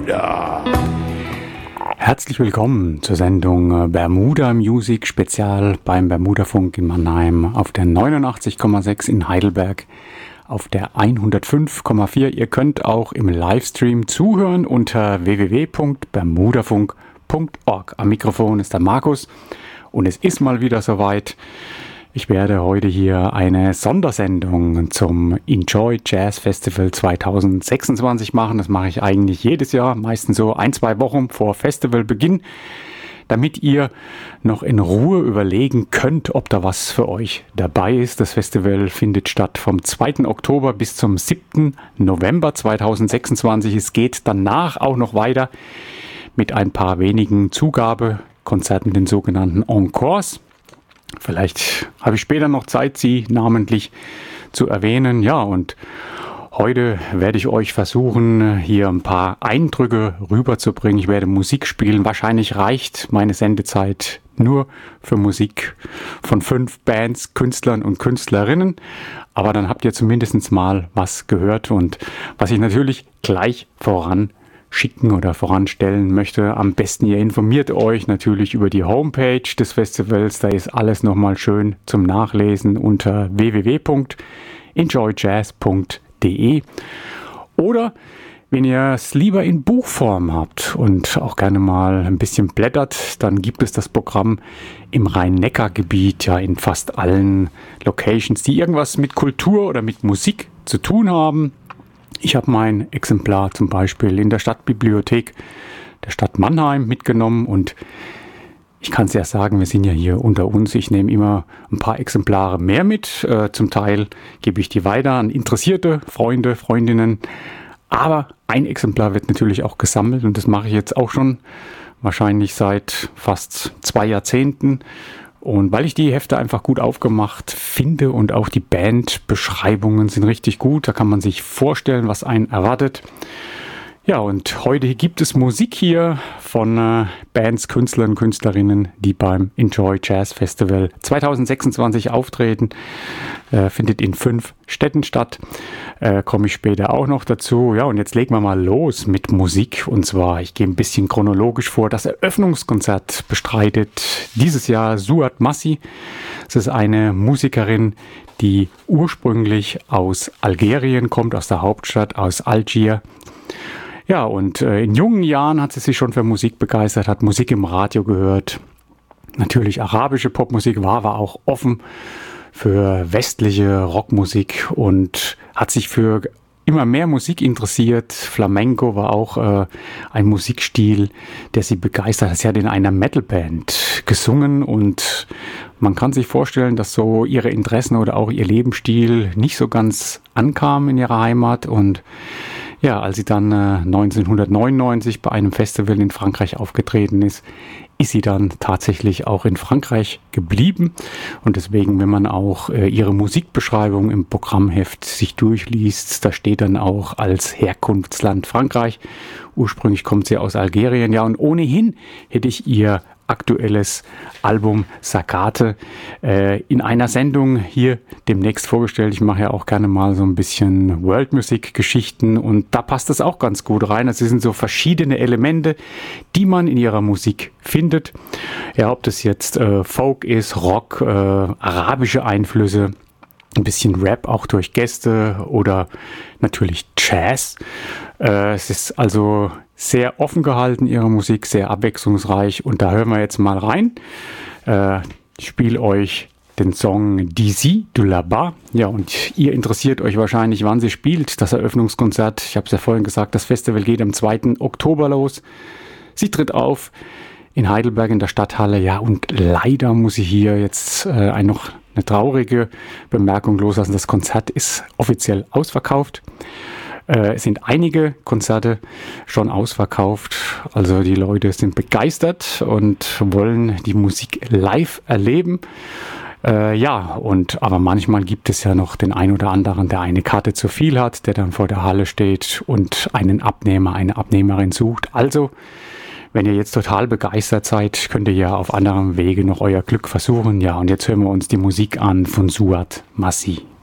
Bermuda. Herzlich willkommen zur Sendung Bermuda Music Spezial beim Bermudafunk in Mannheim auf der 89,6 in Heidelberg, auf der 105,4. Ihr könnt auch im Livestream zuhören unter www.bermudafunk.org. Am Mikrofon ist der Markus und es ist mal wieder soweit. Ich werde heute hier eine Sondersendung zum Enjoy Jazz Festival 2026 machen. Das mache ich eigentlich jedes Jahr, meistens so 1-2 Wochen vor Festivalbeginn, damit ihr noch in Ruhe überlegen könnt, ob da was für euch dabei ist. Das Festival findet statt vom 2. Oktober bis zum 7. November 2026. Es geht danach auch noch weiter mit ein paar wenigen Zugabekonzerten, den sogenannten Encores. Vielleicht habe ich später noch Zeit, sie namentlich zu erwähnen. Ja, und heute werde ich euch versuchen, hier ein paar Eindrücke rüberzubringen. Ich werde Musik spielen. Wahrscheinlich reicht meine Sendezeit nur für Musik von 5 Bands, Künstlern und Künstlerinnen. Aber dann habt ihr zumindest mal was gehört. Und was ich natürlich gleich voranstellen möchte. Am besten ihr informiert euch natürlich über die Homepage des Festivals. Da ist alles nochmal schön zum Nachlesen unter www.enjoyjazz.de. Oder wenn ihr es lieber in Buchform habt und auch gerne mal ein bisschen blättert, dann gibt es das Programm im Rhein-Neckar-Gebiet, ja in fast allen Locations, die irgendwas mit Kultur oder mit Musik zu tun haben. Ich habe mein Exemplar zum Beispiel in der Stadtbibliothek der Stadt Mannheim mitgenommen und ich kann es ja sagen, wir sind ja hier unter uns. Ich nehme immer ein paar Exemplare mehr mit. Zum Teil gebe ich die weiter an interessierte Freunde, Freundinnen. Aber ein Exemplar wird natürlich auch gesammelt und das mache ich jetzt auch schon wahrscheinlich seit fast 2 Jahrzehnten. Und weil ich die Hefte einfach gut aufgemacht finde und auch die Bandbeschreibungen sind richtig gut, da kann man sich vorstellen, was einen erwartet. Ja, und heute gibt es Musik hier von Bands, Künstlern, Künstlerinnen, die beim Enjoy Jazz Festival 2026 auftreten. Findet in 5 Städten statt. Komme ich später auch noch dazu. Ja, und jetzt legen wir mal los mit Musik. Und zwar, ich gehe ein bisschen chronologisch vor. Das Eröffnungskonzert bestreitet dieses Jahr Suat Massi. Es ist eine Musikerin, die ursprünglich aus Algerien kommt, aus der Hauptstadt, aus Algier. Ja, und in jungen Jahren hat sie sich schon für Musik begeistert, hat Musik im Radio gehört. Natürlich arabische Popmusik, war aber auch offen für westliche Rockmusik und hat sich für immer mehr Musik interessiert. Flamenco war auch ein Musikstil, der sie begeistert hat. Sie hat in einer Metalband gesungen und man kann sich vorstellen, dass so ihre Interessen oder auch ihr Lebensstil nicht so ganz ankam in ihrer Heimat. Und ja, als sie dann 1999 bei einem Festival in Frankreich aufgetreten ist, ist sie dann tatsächlich auch in Frankreich geblieben. Und deswegen, wenn man auch ihre Musikbeschreibung im Programmheft sich durchliest, da steht dann auch als Herkunftsland Frankreich. Ursprünglich kommt sie aus Algerien. Ja, und ohnehin hätte ich ihr aktuelles Album Sakate in einer Sendung hier demnächst vorgestellt. Ich mache ja auch gerne mal so ein bisschen World-Music-Geschichten und da passt das auch ganz gut rein. Es sind so verschiedene Elemente, die man in ihrer Musik findet. Ja, ob das jetzt Folk ist, Rock, arabische Einflüsse, ein bisschen Rap auch durch Gäste oder natürlich Jazz. Es ist also sehr offen gehalten, ihre Musik, sehr abwechslungsreich. Und da hören wir jetzt mal rein. Ich spiele euch den Song D'ici, de là-bas. Ja, und ihr interessiert euch wahrscheinlich, wann sie spielt, das Eröffnungskonzert. Ich habe es ja vorhin gesagt, das Festival geht am 2. Oktober los. Sie tritt auf in Heidelberg in der Stadthalle. Ja, und leider muss ich hier jetzt noch eine traurige Bemerkung loslassen. Das Konzert ist offiziell ausverkauft. Es sind einige Konzerte schon ausverkauft. Also die Leute sind begeistert und wollen die Musik live erleben. Aber manchmal gibt es ja noch den einen oder anderen, der eine Karte zu viel hat, der dann vor der Halle steht und einen Abnehmer, eine Abnehmerin sucht. Also, wenn ihr jetzt total begeistert seid, könnt ihr ja auf anderem Wege noch euer Glück versuchen. Ja, und jetzt hören wir uns die Musik an von Suat Massi.